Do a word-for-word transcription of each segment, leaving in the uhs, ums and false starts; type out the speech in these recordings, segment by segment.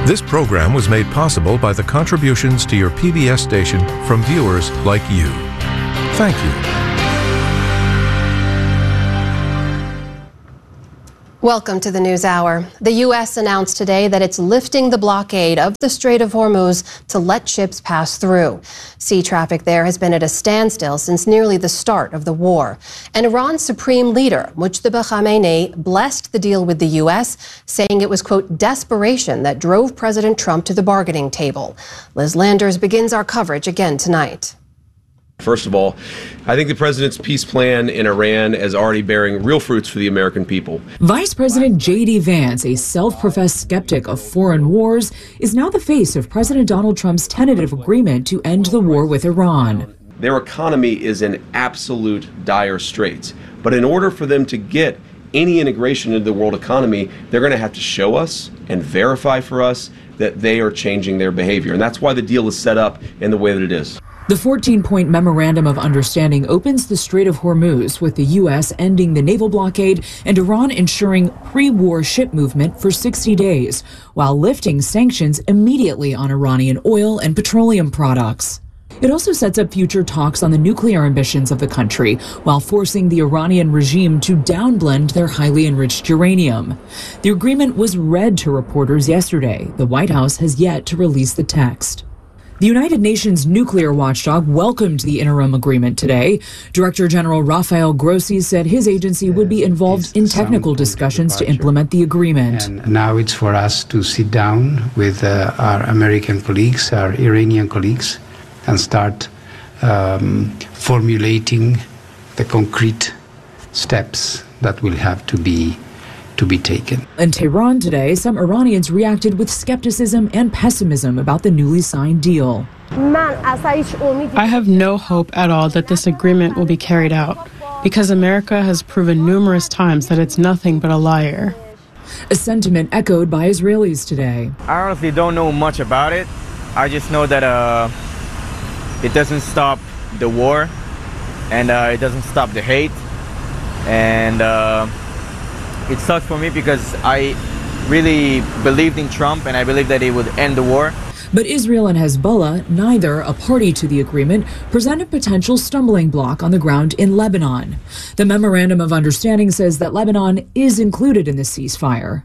This program was made possible by the contributions to your P B S station from viewers like you. Thank you. Welcome to the News Hour. The U S announced today that it's lifting the blockade of the Strait of Hormuz to let ships pass through. Sea traffic there has been at a standstill since nearly the start of the war. And Iran's supreme leader, Mujtaba Khamenei, blessed the deal with the U S, saying it was, quote, desperation that drove President Trump to the bargaining table. Liz Landers begins our coverage again tonight. First of all, I think the president's peace plan in Iran is already bearing real fruits for the American people. Vice President J D Vance, a self-professed skeptic of foreign wars, is now the face of President Donald Trump's tentative agreement to end the war with Iran. Their economy is in absolute dire straits. But in order for them to get any integration into the world economy, they're going to have to show us and verify for us that they are changing their behavior. And that's why the deal is set up in the way that it is. The fourteen-point Memorandum of Understanding opens the Strait of Hormuz, with the U S ending the naval blockade and Iran ensuring pre-war ship movement for sixty days, while lifting sanctions immediately on Iranian oil and petroleum products. It also sets up future talks on the nuclear ambitions of the country, while forcing the Iranian regime to downblend their highly enriched uranium. The agreement was read to reporters yesterday. The White House has yet to release the text. The United Nations nuclear watchdog welcomed the interim agreement today. Director General Rafael Grossi said his agency would be involved in technical discussions to implement the agreement. And now it's for us to sit down with uh, our American colleagues, our Iranian colleagues, and start um, formulating the concrete steps that will have to be to be taken. In Tehran today, some Iranians reacted with skepticism and pessimism about the newly signed deal. I have no hope at all that this agreement will be carried out, because America has proven numerous times that it's nothing but a liar. A sentiment echoed by Israelis today. I honestly don't know much about it. I just know that uh, it doesn't stop the war, and uh, it doesn't stop the hate, and uh, it sucks for me because I really believed in Trump and I believed that he would end the war. But Israel and Hezbollah, neither a party to the agreement, present a potential stumbling block on the ground in Lebanon. The Memorandum of Understanding says that Lebanon is included in the ceasefire.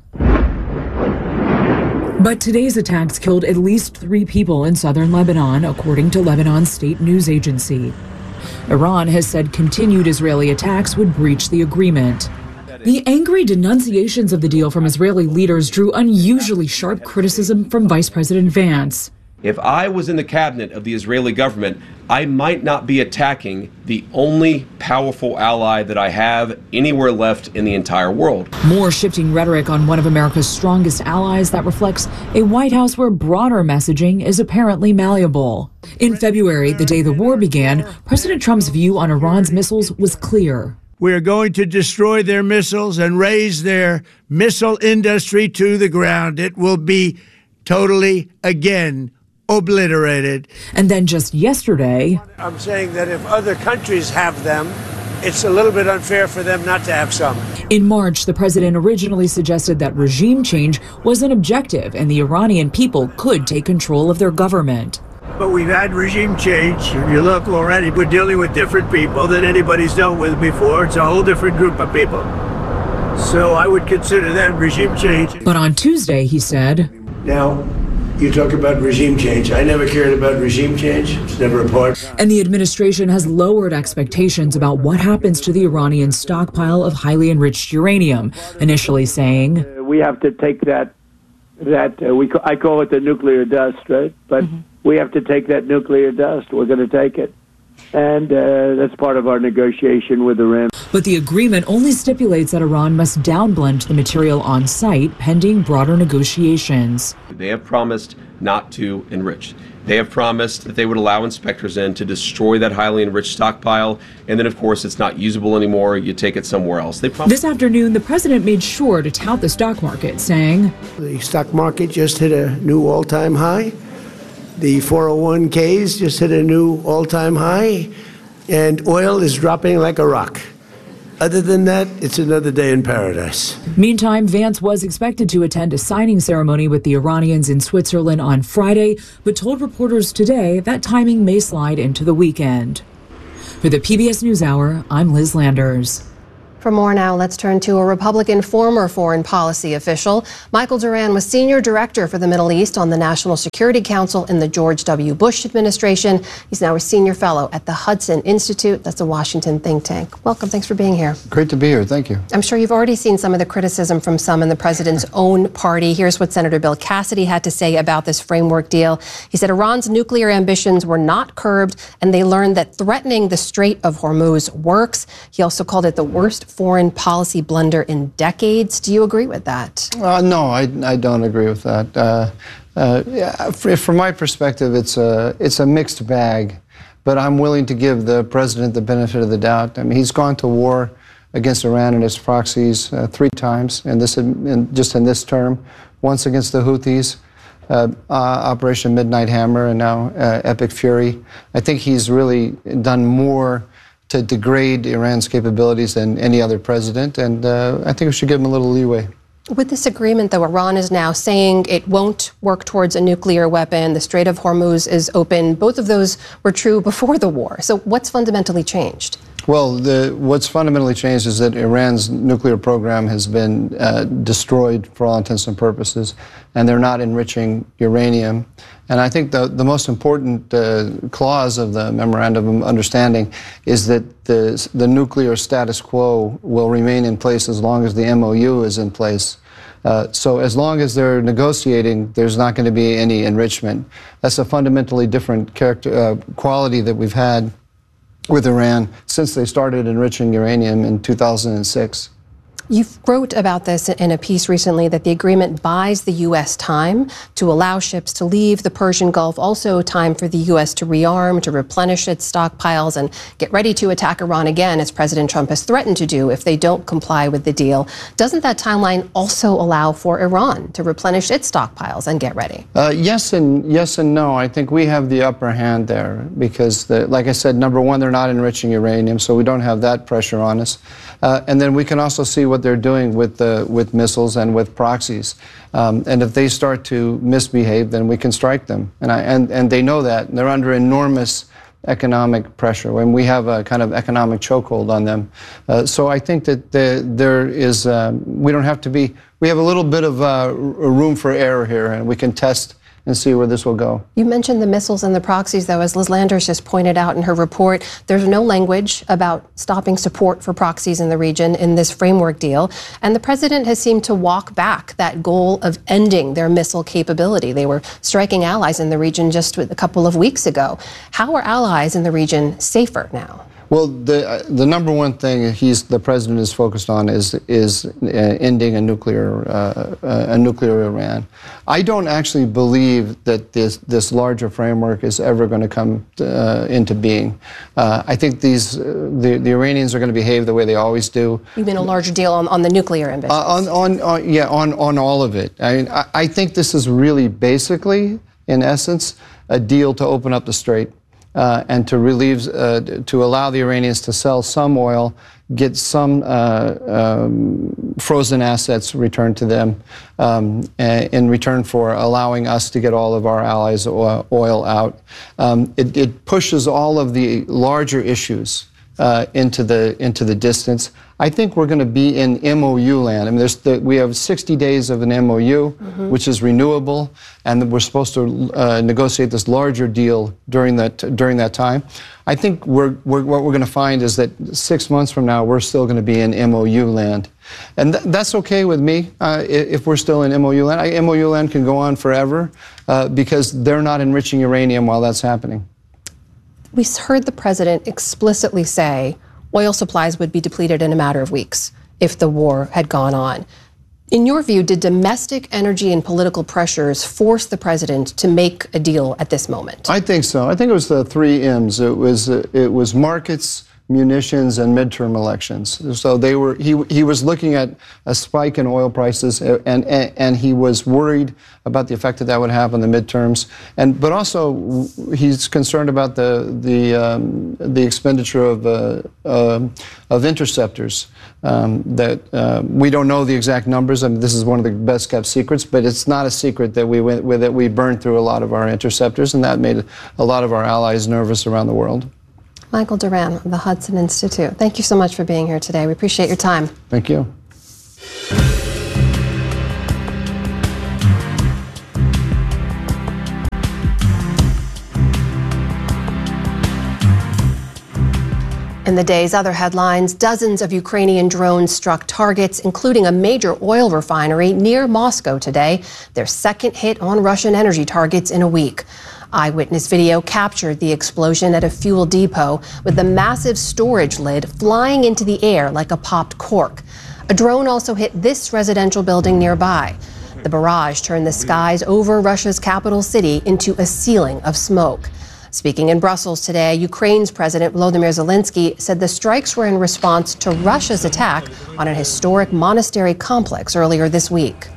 But today's attacks killed at least three people in southern Lebanon, according to Lebanon's state news agency. Iran has said continued Israeli attacks would breach the agreement. The angry denunciations of the deal from Israeli leaders drew unusually sharp criticism from Vice President Vance. If I was in the cabinet of the Israeli government, I might not be attacking the only powerful ally that I have anywhere left in the entire world. More shifting rhetoric on one of America's strongest allies that reflects a White House where broader messaging is apparently malleable. In February, the day the war began, President Trump's view on Iran's missiles was clear. We are going to destroy their missiles and raise their missile industry to the ground. It will be totally, again, obliterated. And then just yesterday, I'm saying that if other countries have them, it's a little bit unfair for them not to have some. In March, the president originally suggested that regime change was an objective and the Iranian people could take control of their government. But we've had regime change. If you look already, we're dealing with different people than anybody's dealt with before. It's a whole different group of people. So I would consider that regime change. But on Tuesday, he said, now, you talk about regime change. I never cared about regime change. It's never a part. And the administration has lowered expectations about what happens to the Iranian stockpile of highly enriched uranium, initially saying, uh, we have to take that, that uh, we I call it the nuclear dust, right? But mm-hmm. we have to take that nuclear dust. We're going to take it. And uh, that's part of our negotiation with Iran. But the agreement only stipulates that Iran must downblend the material on site pending broader negotiations. They have promised not to enrich. They have promised that they would allow inspectors in to destroy that highly enriched stockpile. And then, of course, it's not usable anymore. You take it somewhere else. They prom- this afternoon, the president made sure to tout the stock market, saying, the stock market just hit a new all-time high. The four oh one Ks just hit a new all-time high, and oil is dropping like a rock. Other than that, it's another day in paradise. Meantime, Vance was expected to attend a signing ceremony with the Iranians in Switzerland on Friday, but told reporters today that timing may slide into the weekend. For the P B S NewsHour, I'm Liz Landers. For more now, let's turn to a Republican former foreign policy official. Michael Doran was senior director for the Middle East on the National Security Council in the George W. Bush administration. He's now a senior fellow at the Hudson Institute. That's a Washington think tank. Welcome. Thanks for being here. Great to be here. Thank you. I'm sure you've already seen some of the criticism from some in the president's own party. Here's what Senator Bill Cassidy had to say about this framework deal. He said Iran's nuclear ambitions were not curbed, and they learned that threatening the Strait of Hormuz works. He also called it the worst foreign policy blunder in decades. Do you agree with that? Uh, no, I, I don't agree with that. Uh, uh, yeah, from my perspective, it's a, it's a mixed bag, but I'm willing to give the president the benefit of the doubt. I mean, he's gone to war against Iran and its proxies uh, three times, and this in, just in this term, once against the Houthis, uh, uh, Operation Midnight Hammer, and now uh, Epic Fury. I think he's really done more to degrade Iran's capabilities than any other president, and uh, I think we should give him a little leeway. With this agreement, though, Iran is now saying it won't work towards a nuclear weapon. The Strait of Hormuz is open. Both of those were true before the war. So what's fundamentally changed? Well, the, what's fundamentally changed is that Iran's nuclear program has been uh, destroyed for all intents and purposes, and they're not enriching uranium. And I think the, the most important uh, clause of the Memorandum of Understanding is that the, the nuclear status quo will remain in place as long as the M O U is in place. Uh, so as long as they're negotiating, there's not going to be any enrichment. That's a fundamentally different character, uh, quality that we've had with Iran since they started enriching uranium in two thousand six. You wrote about this in a piece recently, that the agreement buys the U S time to allow ships to leave the Persian Gulf, also time for the U S to rearm, to replenish its stockpiles, and get ready to attack Iran again, as President Trump has threatened to do if they don't comply with the deal. Doesn't that timeline also allow for Iran to replenish its stockpiles and get ready? Uh, yes and yes and no. I think we have the upper hand there because, the, like I said, number one, they're not enriching uranium, so we don't have that pressure on us. Uh, and then we can also see what they're doing with uh, with missiles and with proxies. Um, and if they start to misbehave, then we can strike them. And I, and and they know that. They're under enormous economic pressure when we have a kind of economic chokehold on them. Uh, so I think that the, there is um, we don't have to be. We have a little bit of uh, room for error here, and we can test and see where this will go. You mentioned the missiles and the proxies, though. As Liz Landers just pointed out in her report, there's no language about stopping support for proxies in the region in this framework deal. And the president has seemed to walk back that goal of ending their missile capability. They were striking allies in the region just a couple of weeks ago. How are allies in the region safer now? Well, the uh, the number one thing he's the president is focused on is is uh, ending a nuclear uh, uh, a nuclear Iran. I don't actually believe that this this larger framework is ever going to come uh, into being. Uh, I think these uh, the the Iranians are going to behave the way they always do. You mean a larger deal on, on the nuclear ambitions? Uh, on, on on yeah on on all of it. I mean, I, I think this is really basically, in essence, a deal to open up the strait. Uh, and to relieve, uh, to allow the Iranians to sell some oil, get some uh, um, frozen assets returned to them um, in return for allowing us to get all of our allies' oil out. Um, it, it pushes all of the larger issues uh, into the into the distance. I think we're going to be in M O U land. I mean, there's the, we have sixty days of an M O U, mm-hmm. which is renewable, and we're supposed to uh, negotiate this larger deal during that during that time. I think we're, we're, what we're going to find is that six months from now, we're still going to be in M O U land, and th that's okay with me. Uh, if we're still in M O U land, I, M O U land can go on forever uh, because they're not enriching uranium while that's happening. We heard the president explicitly say oil supplies would be depleted in a matter of weeks if the war had gone on. In your view, did domestic energy and political pressures force the president to make a deal at this moment? I think so. I think it was the three M's. It was uh, it was markets, munitions, and midterm elections. So they were. He he was looking at a spike in oil prices, and and, and he was worried about the effect that that would have on the midterms. And but also he's concerned about the the um, the expenditure of uh, uh, of interceptors. Um, that uh, we don't know the exact numbers. I mean, this is one of the best kept secrets, but it's not a secret that we went with that we burned through a lot of our interceptors, and that made a lot of our allies nervous around the world. Michael Doran of the Hudson Institute, thank you so much for being here today. We appreciate your time. Thank you. In the day's other headlines, dozens of Ukrainian drones struck targets, including a major oil refinery near Moscow today, their second hit on Russian energy targets in a week. Eyewitness video captured the explosion at a fuel depot with the massive storage lid flying into the air like a popped cork. A drone also hit this residential building nearby. The barrage turned the skies over Russia's capital city into a ceiling of smoke. Speaking in Brussels today, Ukraine's President Volodymyr Zelensky said the strikes were in response to Russia's attack on a historic monastery complex earlier this week.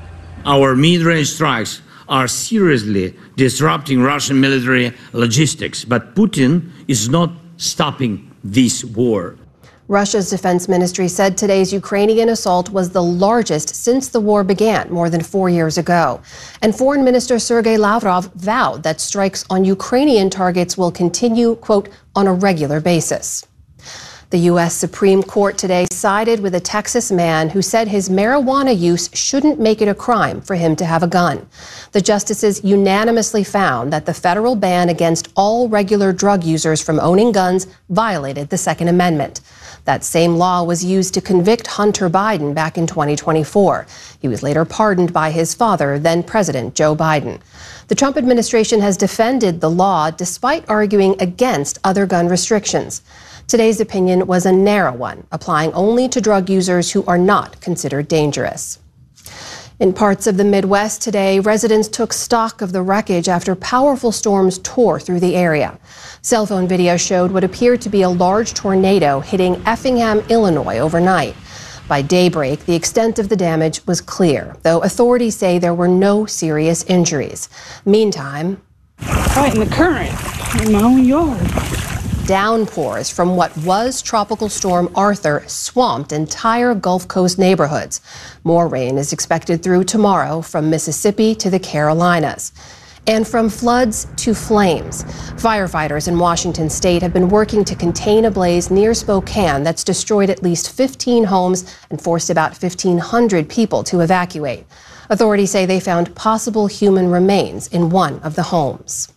Our mid-range strikes are seriously disrupting Russian military logistics, but Putin is not stopping this war. Russia's defense ministry said today's Ukrainian assault was the largest since the war began more than four years ago. And Foreign Minister Sergei Lavrov vowed that strikes on Ukrainian targets will continue, quote, on a regular basis. The U S Supreme Court today sided with a Texas man who said his marijuana use shouldn't make it a crime for him to have a gun. The justices unanimously found that the federal ban against all regular drug users from owning guns violated the Second Amendment. That same law was used to convict Hunter Biden back in twenty twenty-four. He was later pardoned by his father, then President Joe Biden. The Trump administration has defended the law despite arguing against other gun restrictions. Today's opinion was a narrow one, applying only to drug users who are not considered dangerous. In parts of the Midwest today, residents took stock of the wreckage after powerful storms tore through the area. Cell phone video showed what appeared to be a large tornado hitting Effingham, Illinois overnight. By daybreak, the extent of the damage was clear, though authorities say there were no serious injuries. Meantime, fighting the current in my own yard. Downpours from what was Tropical Storm Arthur swamped entire Gulf Coast neighborhoods. More rain is expected through tomorrow from Mississippi to the Carolinas. And from floods to flames. Firefighters in Washington state have been working to contain a blaze near Spokane that's destroyed at least fifteen homes and forced about fifteen hundred people to evacuate. Authorities say they found possible human remains in one of the homes.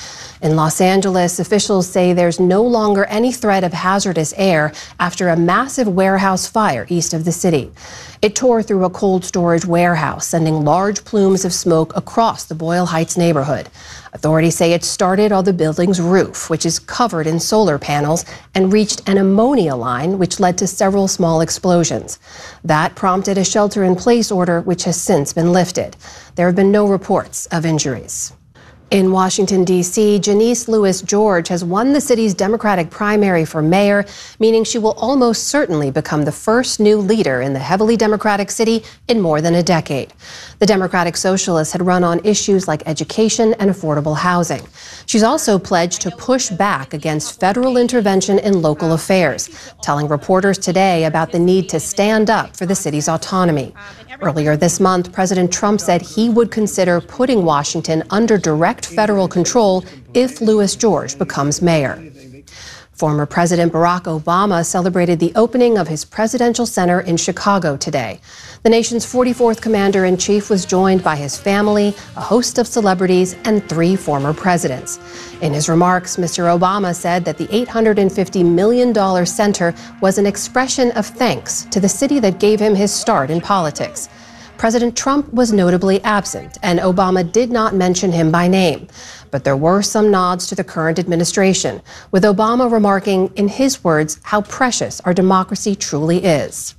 In Los Angeles, officials say there's no longer any threat of hazardous air after a massive warehouse fire east of the city. It tore through a cold storage warehouse, sending large plumes of smoke across the Boyle Heights neighborhood. Authorities say it started on the building's roof, which is covered in solar panels, and reached an ammonia line, which led to several small explosions. That prompted a shelter-in-place order, which has since been lifted. There have been no reports of injuries. In Washington, D C, Janice Lewis George has won the city's Democratic primary for mayor, meaning she will almost certainly become the first new leader in the heavily Democratic city in more than a decade. The Democratic Socialist had run on issues like education and affordable housing. She's also pledged to push back against federal intervention in local affairs, telling reporters today about the need to stand up for the city's autonomy. Earlier this month, President Trump said he would consider putting Washington under direct federal control if Lewis George becomes mayor. Former President Barack Obama celebrated the opening of his presidential center in Chicago today. The nation's forty-fourth commander-in-chief was joined by his family, a host of celebrities, and three former presidents. In his remarks, Mister Obama said that the eight hundred fifty million dollars center was an expression of thanks to the city that gave him his start in politics. President Trump was notably absent, and Obama did not mention him by name. But there were some nods to the current administration, with Obama remarking, in his words, how precious our democracy truly is.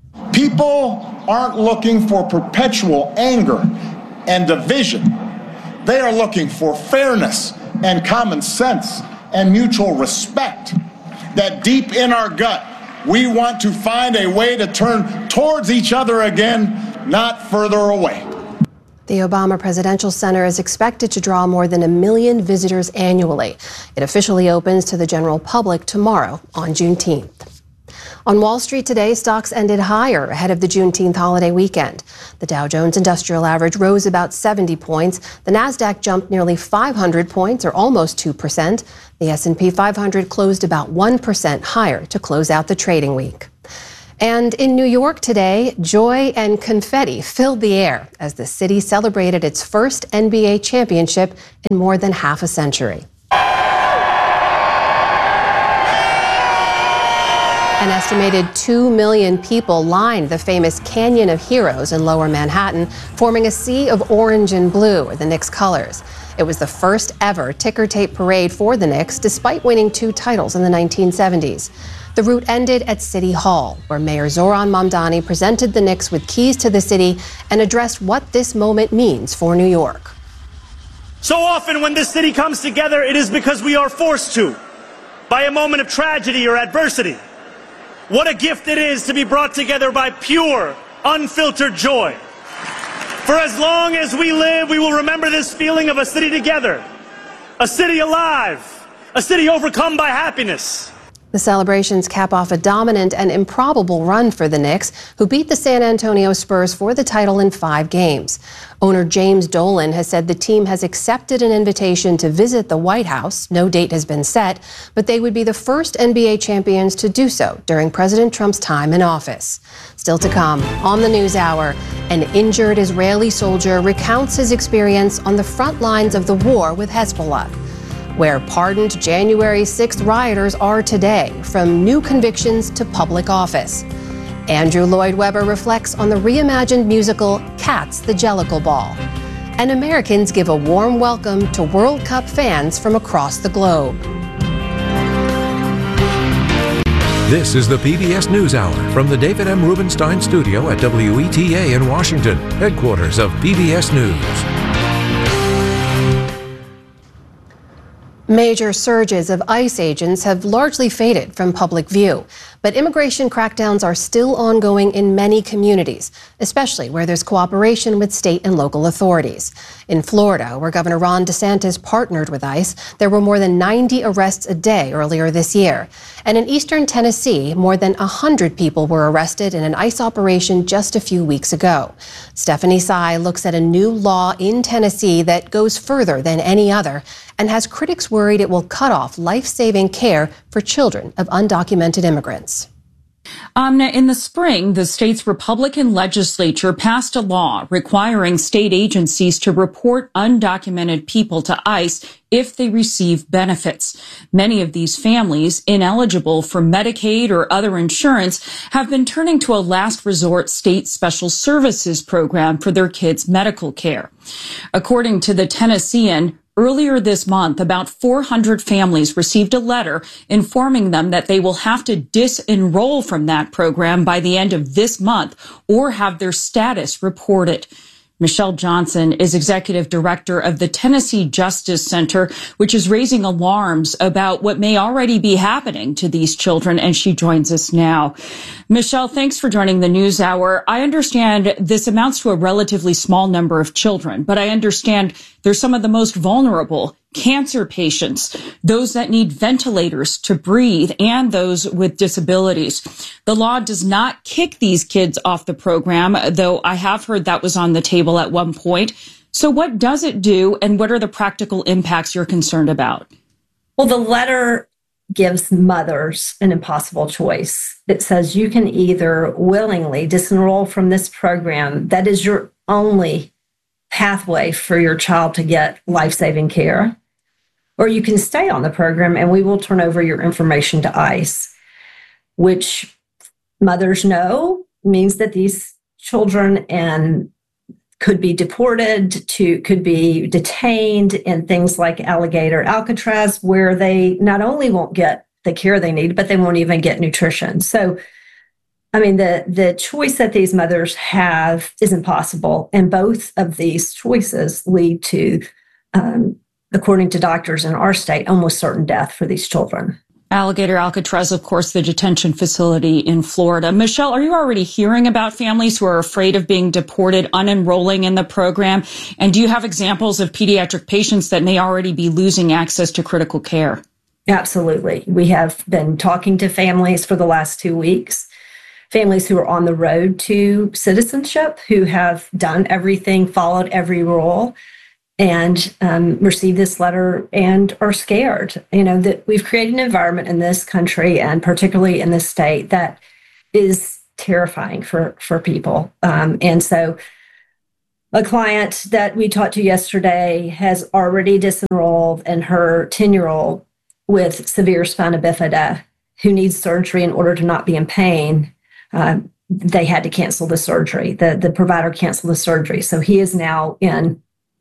People aren't looking for perpetual anger and division. They are looking for fairness and common sense and mutual respect. that deep in our gut, we want to find a way to turn towards each other again, not further away. The Obama Presidential Center is expected to draw more than a million visitors annually. It officially opens to the general public tomorrow on Juneteenth. On Wall Street today, stocks ended higher ahead of the Juneteenth holiday weekend. The Dow Jones Industrial Average rose about seventy points. The Nasdaq jumped nearly five hundred points, or almost two percent. The S and P five hundred closed about one percent higher to close out the trading week. And in New York today, joy and confetti filled the air as the city celebrated its first N B A championship in more than half a century. An estimated two million people lined the famous Canyon of Heroes in Lower Manhattan, forming a sea of orange and blue, the Knicks' colors. It was the first ever ticker tape parade for the Knicks, despite winning two titles in the nineteen seventies. The route ended at City Hall, where Mayor Zoran Mamdani presented the Knicks with keys to the city and addressed what this moment means for New York. So often when this city comes together, it is because we are forced to, by a moment of tragedy or adversity. What a gift it is to be brought together by pure, unfiltered joy. For as long as we live, we will remember this feeling of a city together, a city alive, a city overcome by happiness. The celebrations cap off a dominant and improbable run for the Knicks, who beat the San Antonio Spurs for the title in five games. Owner James Dolan has said the team has accepted an invitation to visit the White House. No date has been set, but they would be the first N B A champions to do so during President Trump's time in office. Still to come on the NewsHour, an injured Israeli soldier recounts his experience on the front lines of the war with Hezbollah, where pardoned January sixth rioters are today, from new convictions to public office. Andrew Lloyd Webber reflects on the reimagined musical Cats, the Jellicle Ball. And Americans give a warm welcome to World Cup fans from across the globe. This is the P B S NewsHour from the David M. Rubenstein Studio at W E T A in Washington, headquarters of P B S News. Major surges of ICE agents have largely faded from public view, but immigration crackdowns are still ongoing in many communities, especially where there's cooperation with state and local authorities. In Florida, where Governor Ron DeSantis partnered with ICE, there were more than ninety arrests a day earlier this year. And in eastern Tennessee, more than one hundred people were arrested in an ICE operation just a few weeks ago. Stephanie Sy looks at a new law in Tennessee that goes further than any other and has critics worried it will cut off life-saving care for children of undocumented immigrants. Um, in the spring, the state's Republican legislature passed a law requiring state agencies to report undocumented people to ICE if they receive benefits. Many of these families, ineligible for Medicaid or other insurance, have been turning to a last resort state special services program for their kids' medical care. According to the Tennessean, earlier this month, about four hundred families received a letter informing them that they will have to disenroll from that program by the end of this month or have their status reported. Michelle Johnson is executive director of the Tennessee Justice Center, which is raising alarms about what may already be happening to these children, and she joins us now. Michelle, thanks for joining the NewsHour. I understand this amounts to a relatively small number of children, but I understand they're some of the most vulnerable: cancer patients, those that need ventilators to breathe, and those with disabilities. The law does not kick these kids off the program, though I have heard that was on the table at one point. So what does it do, and what are the practical impacts you're concerned about? Well, the letter gives mothers an impossible choice. It says you can either willingly disenroll from this program, that is your only pathway for your child to get life-saving care, or you can stay on the program and we will turn over your information to ICE, which mothers know means that these children and could be deported to, could be detained in things like Alligator Alcatraz, where they not only won't get the care they need, but they won't even get nutrition. So, I mean, the, the choice that these mothers have is impossible. And both of these choices lead to, um, according to doctors in our state, almost certain death for these children. Alligator Alcatraz, of course, the detention facility in Florida. Michelle, are you already hearing about families who are afraid of being deported, unenrolling in the program? And do you have examples of pediatric patients that may already be losing access to critical care? Absolutely. We have been talking to families for the last two weeks, families who are on the road to citizenship, who have done everything, followed every rule, and um, received this letter and are scared. You know, that we've created an environment in this country and particularly in this state that is terrifying for, for people. Um, and so a client that we talked to yesterday has already disenrolled, and her ten-year-old with severe spina bifida who needs surgery in order to not be in pain, uh, they had to cancel the surgery. The, the provider canceled the surgery. So he is now in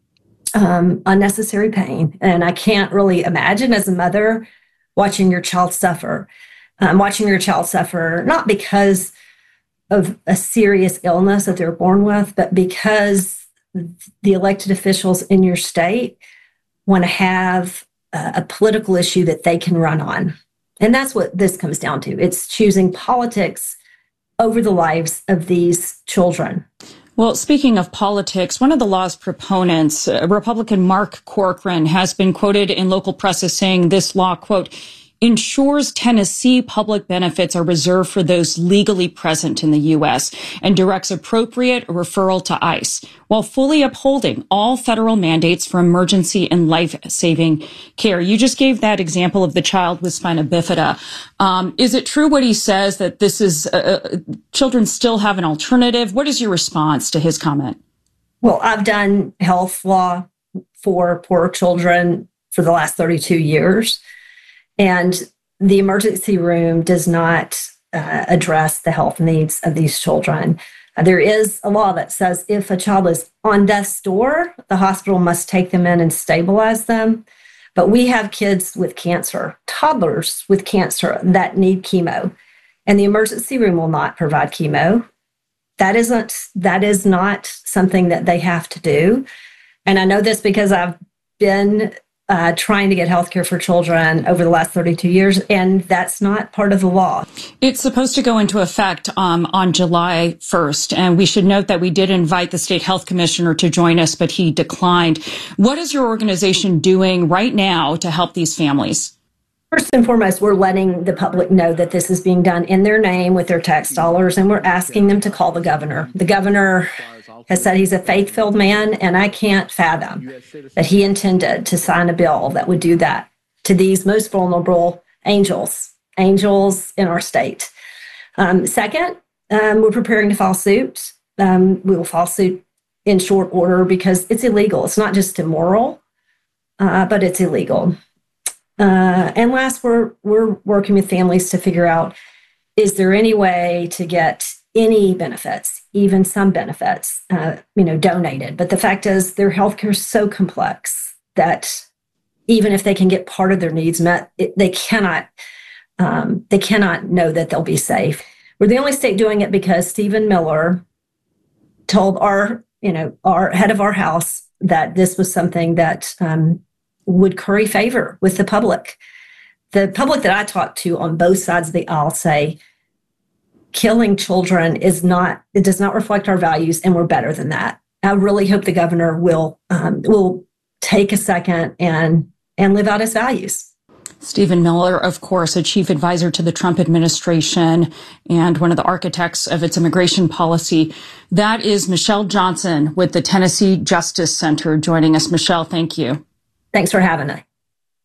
um, unnecessary pain. And I can't really imagine as a mother watching your child suffer, um, watching your child suffer, not because of a serious illness that they're born with, but because the elected officials in your state want to have a political issue that they can run on. And that's what this comes down to. It's choosing politics over the lives of these children. Well, speaking of politics, one of the law's proponents, uh, Republican Mark Corcoran, has been quoted in local press as saying this law, quote, ensures Tennessee public benefits are reserved for those legally present in the U S and directs appropriate referral to ICE, while fully upholding all federal mandates for emergency and life-saving care. You just gave that example of the child with spina bifida. Um, is it true what he says, that this is uh, children still have an alternative? What is your response to his comment? Well, I've done health law for poor children for the last thirty-two years. And the emergency room does not uh, address the health needs of these children. Uh, there is a law that says if a child is on death's door, the hospital must take them in and stabilize them. But we have kids with cancer, toddlers with cancer that need chemo, and the emergency room will not provide chemo. That isn't, that is not something that they have to do. And I know this because I've been Uh, trying to get health care for children over the last thirty-two years, and that's not part of the law. It's supposed to go into effect um, on July first, and we should note that we did invite the state health commissioner to join us, but he declined. What is your organization doing right now to help these families? First and foremost, we're letting the public know that this is being done in their name with their tax dollars, and we're asking them to call the governor. The governor has said he's a faith-filled man, and I can't fathom that he intended to sign a bill that would do that to these most vulnerable angels, angels in our state. Um, second, um, we're preparing to file suit. Um, we will file suit in short order because it's illegal. It's not just immoral, uh, but it's illegal. Uh, and last, we're we're working with families to figure out, is there any way to get any benefits, even some benefits, uh, you know, donated? But the fact is, their healthcare is so complex that even if they can get part of their needs met, it, they cannot um, they cannot know that they'll be safe. We're the only state doing it because Stephen Miller told our, you know, our head of our house that this was something that um, would curry favor with the public. The public that I talk to on both sides of the aisle say killing children is not, it does not reflect our values, and we're better than that. I really hope the governor will um, will take a second and and live out his values. Stephen Miller, of course, a chief advisor to the Trump administration and one of the architects of its immigration policy. That is Michelle Johnson with the Tennessee Justice Center joining us. Michelle, thank you. Thanks for having me.